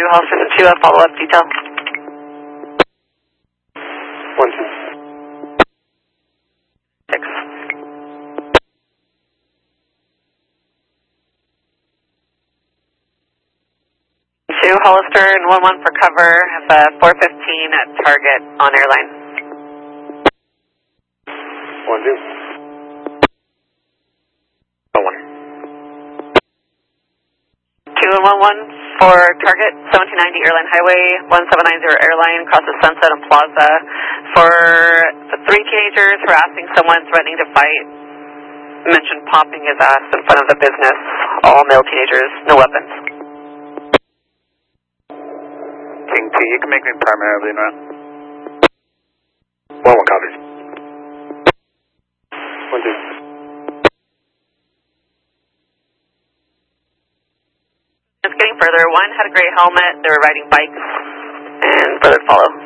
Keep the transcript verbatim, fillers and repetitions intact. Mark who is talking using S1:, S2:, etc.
S1: Hollister two, a follow-up detail.
S2: One, two.
S1: Six. Two Hollister and one one for cover. Have a four fifteen at target on airline.
S2: One, two.
S1: One, one. Two and one one for target, seventeen ninety airline highway, one seven nine zero airline, crosses Sunset and Plaza. For the three teenagers harassing someone, threatening to fight, mentioned popping his ass in front of the business. All male teenagers, no weapons.
S2: King T, you can make me primarily not. One, one copies. One, two.
S1: Just getting further, one had a gray helmet, they were riding bikes, and further follow.